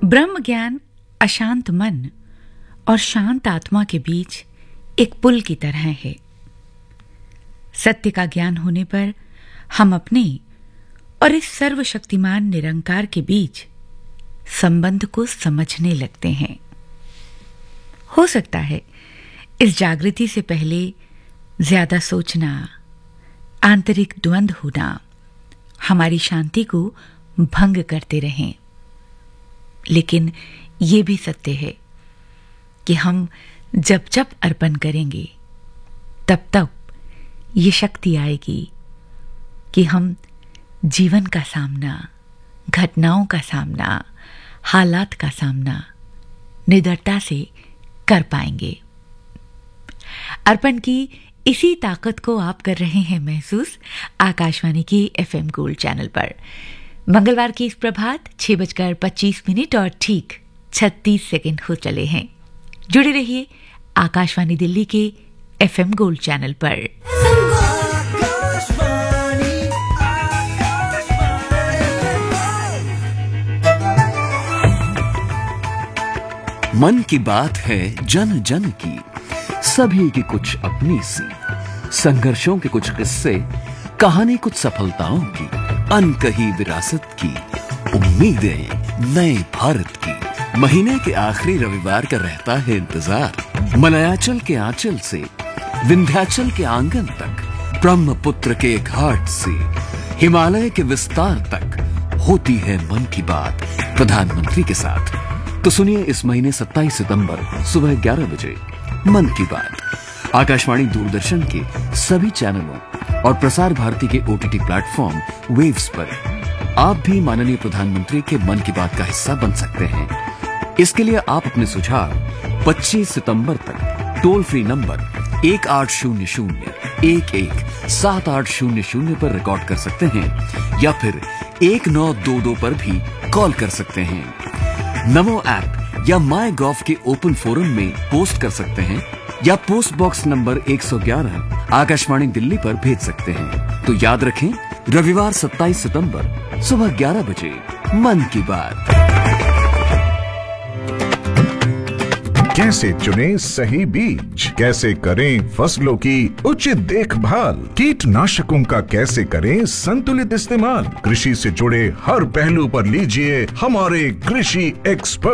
ब्रह्म ज्ञान अशांत मन और शांत आत्मा के बीच एक पुल की तरह है। सत्य का ज्ञान होने पर हम अपने और इस सर्वशक्तिमान निरंकार के बीच संबंध को समझने लगते हैं। हो सकता है इस जागृति से पहले ज्यादा सोचना, आंतरिक द्वंद्व होना हमारी शांति को भंग करते रहें। लेकिन ये भी सत्य है कि हम जब जब अर्पण करेंगे तब तब ये शक्ति आएगी कि हम जीवन का सामना, घटनाओं का सामना, हालात का सामना निडरता से कर पाएंगे। अर्पण की इसी ताकत को आप कर रहे हैं महसूस आकाशवाणी की एफएम गोल्ड चैनल पर। मंगलवार की इस प्रभात 6:25 और ठीक 36 सेकंड हो चले हैं। जुड़े रहिए आकाशवाणी दिल्ली के एफएम गोल्ड चैनल पर। मन की बात है जन जन की, सभी की कुछ अपनी सी, संघर्षों के कुछ किस्से, कहानी कुछ सफलताओं की, अनकही विरासत की, उम्मीदें नए भारत की। महीने के आखिरी रविवार का रहता है इंतजार। मलयाचल के आंचल से विंध्याचल के आंगन तक, ब्रह्मपुत्र के घाट से हिमालय के विस्तार तक होती है मन की बात प्रधानमंत्री के साथ। तो सुनिए इस महीने 27 सितंबर सुबह 11 बजे मन की बात आकाशवाणी दूरदर्शन के सभी चैनलों और प्रसार भारती के ओटीटी प्लेटफॉर्म वेव्स पर। आप भी माननीय प्रधानमंत्री के मन की बात का हिस्सा बन सकते हैं। इसके लिए आप अपने सुझाव 25 सितंबर तक टोल फ्री नंबर 1800-11-7800 पर रिकॉर्ड कर सकते हैं या फिर 1922 पर भी कॉल कर सकते हैं। नमो ऐप या माई गॉव के ओपन फोरम में पोस्ट कर सकते हैं या post box number 111 Akashvani Delhi पर भेज सकते हैं। तो याद रखें, रविवार 27 सितंबर सुबह 11 बजे मन की बात। कैसे चुनें सही बीज, कैसे करें फसलों की उचित देखभाल, कीटनाशकों का कैसे करें संतुलित इस्तेमाल, कृषि से जुड़े हर पहलू पर लीजिए हमारे कृषि एक्सपर्ट